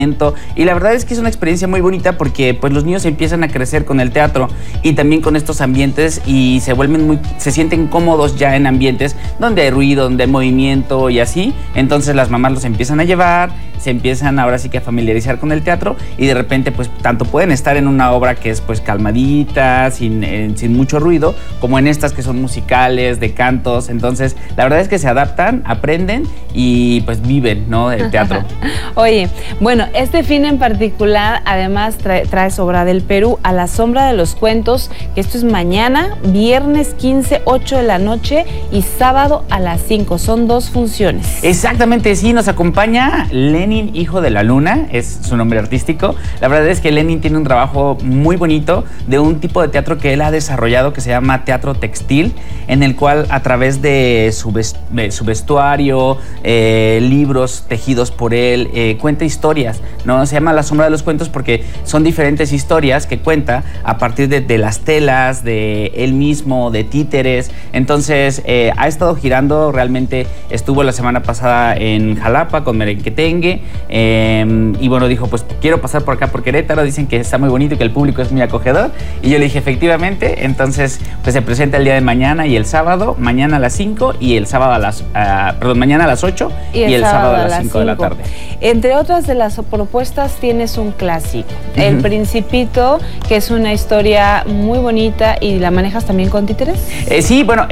Y la verdad es que es una experiencia muy bonita porque pues los niños empiezan a crecer con el teatro y también con estos ambientes y se sienten cómodos ya en ambientes donde hay ruido, donde hay movimiento y así. Entonces las mamás los empiezan a llevar, se empiezan ahora sí que a familiarizar con el teatro y de repente pues tanto pueden estar en una obra que es pues calmadita, sin mucho ruido, como en estas que son musicales, de cantos. Entonces la verdad es que se adaptan, aprenden y pues viven, ¿no?, el teatro. Oye, bueno, este fin en particular además traes obra del Perú, A la sombra de los cuentos, que esto es mañana, viernes 15, 8 de la noche y sábado a las 5, son 2 funciones. Exactamente, sí, nos acompaña Lenin, hijo de la luna, es su nombre artístico. La verdad es que Lenin tiene un trabajo muy bonito de un tipo de teatro que él ha desarrollado que se llama teatro textil, en el cual a través de su vestuario, libros tejidos por él, cuenta historias, ¿no? Se llama La sombra de los cuentos porque son diferentes historias que cuenta a partir de las telas, de él mismo, de títeres. Entonces ha estado girando, realmente estuvo la semana pasada en Jalapa con Merenquetengue y bueno, dijo pues quiero pasar por acá por Querétaro, dicen que está muy bonito y que el público es muy acogedor y yo le dije efectivamente. Entonces pues se presenta el día de mañana y el sábado, mañana a las 5 y el sábado mañana a las 8 y el sábado a las 5 de la tarde. Entre otras de las propuestas tienes un clásico, El Principito, que es una historia muy bonita y la manejas también con títeres. Sí, bueno,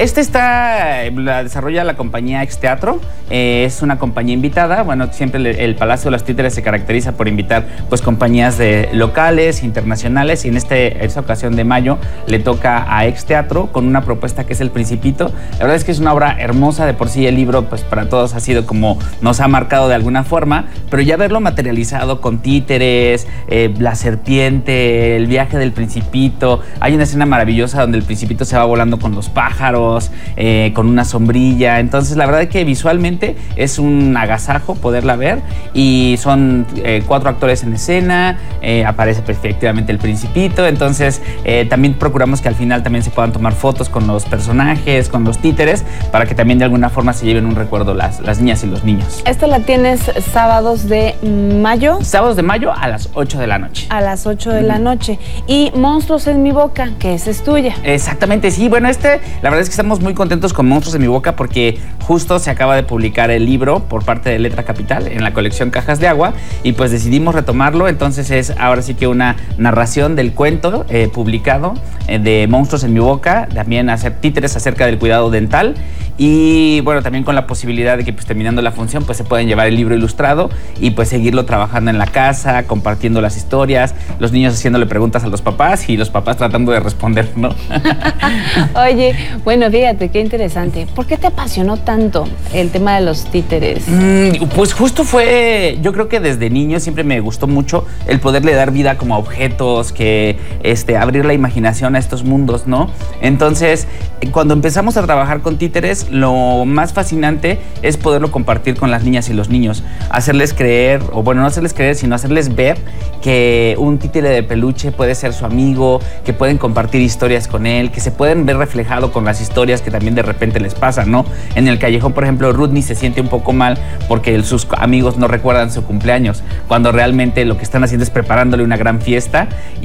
la desarrolla la compañía Exteatro, es una compañía invitada. Bueno, siempre el Palacio de los Títeres se caracteriza por invitar pues compañías locales, internacionales, y en esta ocasión de mayo le toca a Exteatro con una propuesta que es El Principito. La verdad es que es una obra hermosa, de por sí el libro pues para todos ha sido como nos ha marcado de alguna forma, pero ya verlo materializado con títeres, la serpiente, el viaje del Principito. Hay una escena maravillosa donde el Principito se va volando con los pájaros, con una sombrilla. Entonces la verdad es que visualmente es un agasajo poderla ver y son 4 actores en escena, aparece efectivamente el Principito. Entonces también procuramos que al final también se puedan tomar fotos con los personajes, con los títeres, para que también de alguna forma se lleven un recuerdo las niñas y los niños. Esta la tienes sábados de mayo. Sábados de mayo a las 8 de la noche. A las 8 de la noche. Y Monstruos en mi boca, que esa es tuya. Exactamente, sí. Bueno, la verdad es que estamos muy contentos con Monstruos en mi boca porque justo se acaba de publicar el libro por parte de Letra Capital en la colección Cajas de Agua y pues decidimos retomarlo. Entonces es ahora sí que una narración del cuento publicado de Monstruos en mi boca, también hacer títeres acerca del cuidado dental y bueno, también con la posibilidad de que pues terminando la función pues se pueden llevar el libro ilustrado y pues seguirlo trabajando en la casa, compartiendo las historias, los niños haciéndole preguntas a los papás y los papás tratando de responder, ¿no? Oye, bueno, fíjate, qué interesante. ¿Por qué te apasionó tanto el tema de los títeres? Pues justo yo creo que desde niño siempre me gustó mucho el poderle dar vida como a objetos, que abrir la imaginación a estos mundos, ¿no? Entonces, cuando empezamos a trabajar con títeres, lo más fascinante es poderlo compartir con las niñas y los niños, hacerles creer, o bueno, no hacerles creer, sino hacerles ver que un títere de peluche puede ser su amigo, que pueden compartir historias con él, que se pueden ver reflejado con las historias que también de repente les pasan, ¿no? En el callejón, por ejemplo, Rodney se siente un poco mal porque sus amigos no recuerdan su cumpleaños, cuando realmente lo que están haciendo es preparándole una gran fiesta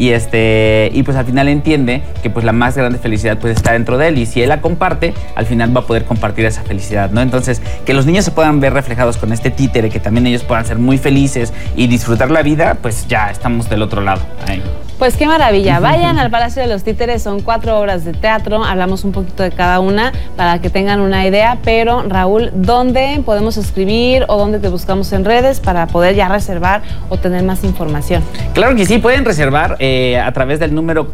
y pues al final entiende que pues la más grande felicidad pues está dentro de él y si él la comparte, al final va a poder compartir esa felicidad, ¿no? Entonces, que los niños se puedan ver reflejados con este títere, que también ellos puedan ser muy felices y disfrutar la vida, pues ya estamos del otro lado. Ahí. Pues qué maravilla, vayan al Palacio de los Títeres, son 4 obras de teatro, hablamos un poquito de cada una para que tengan una idea, pero Raúl, ¿dónde podemos escribir o dónde te buscamos en redes para poder ya reservar o tener más información? Claro que sí, pueden reservar a través del número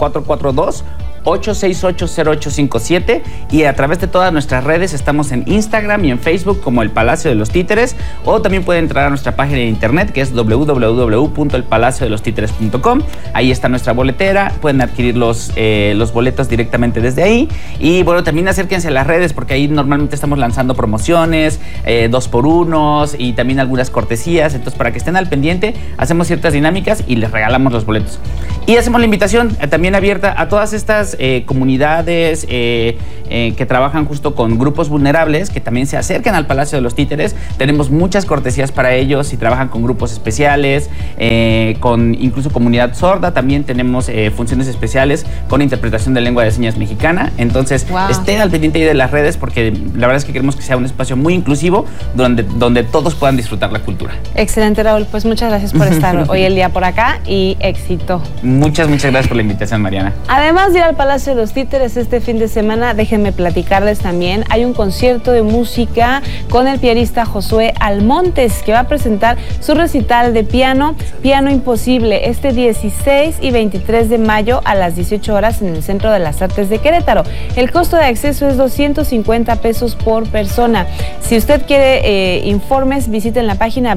442-868-0857 y a través de todas nuestras redes estamos en Instagram y en Facebook como El Palacio de los Títeres, o también pueden entrar a nuestra página de internet que es www.elpalaciodelostíteres.com. Ahí está nuestra boletera, pueden adquirir los boletos directamente desde ahí y bueno, también acérquense a las redes porque ahí normalmente estamos lanzando promociones, 2x1 y también algunas cortesías, entonces para que estén al pendiente hacemos ciertas dinámicas y les regalamos los boletos. Y hacemos la invitación también abierta a todas estas muchas comunidades que trabajan justo con grupos vulnerables que también se acercan al Palacio de los Títeres. Tenemos muchas cortesías para ellos y trabajan con grupos especiales, con incluso comunidad sorda. También tenemos funciones especiales con interpretación de lengua de señas mexicana. Entonces, estén al pendiente ahí de las redes, porque la verdad es que queremos que sea un espacio muy inclusivo donde todos puedan disfrutar la cultura. Excelente, Raúl. Pues muchas gracias por estar hoy el día por acá y éxito. Muchas gracias por la invitación, Mariana. Además de ir al Palacio de los Títeres este fin de semana, déjenme platicarles también, hay un concierto de música con el pianista Josué Almontes, que va a presentar su recital de piano, Piano Imposible, este 16 y 23 de mayo a las 18 horas en el Centro de las Artes de Querétaro. El costo de acceso es 250 pesos por persona. Si usted quiere informes, visiten la página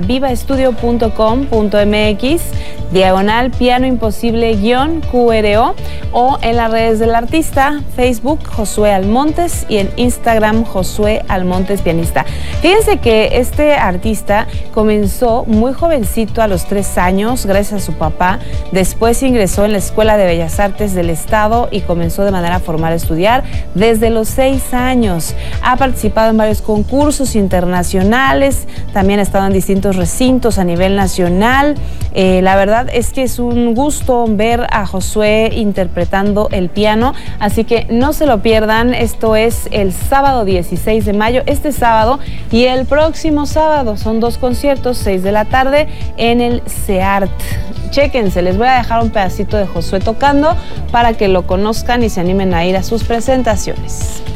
vivaestudio.com.mx, Piano Imposible-QRO, o en las redes del artista, Facebook Josué Almontes y en Instagram Josué Almontes Pianista. Fíjense que este artista comenzó muy jovencito, a los 3 años, gracias a su papá. Después ingresó en la Escuela de Bellas Artes del Estado y comenzó de manera formal a estudiar desde los 6 años. Ha participado en varios concursos internacionales, también ha estado en distintos recintos a nivel nacional. La verdad es que es un gusto ver a Josué interpretando el piano, así que no se lo pierdan. Esto es el sábado 16 de mayo, este sábado y el próximo sábado. Son 2 conciertos, 6 de la tarde en el CEART. Chéquense, les voy a dejar un pedacito de Josué tocando para que lo conozcan y se animen a ir a sus presentaciones.